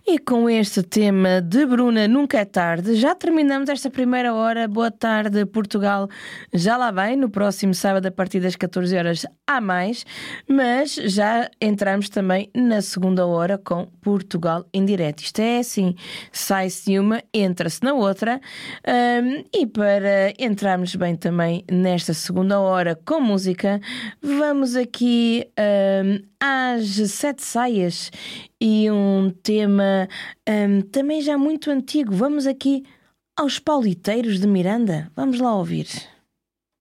E com este tema de Bruna Nunca é Tarde, já terminamos esta primeira hora. Boa tarde, Portugal. Já lá vem, no próximo sábado, a partir das 14 horas, há mais. Mas já entramos também na segunda hora com Portugal em direto. Isto é assim, sai-se uma, entra-se na outra. E para entrarmos bem também nesta segunda hora com música, vamos aqui às 7 saias e um tema também já muito antigo. Vamos aqui aos Pauliteiros de Miranda. Vamos lá ouvir.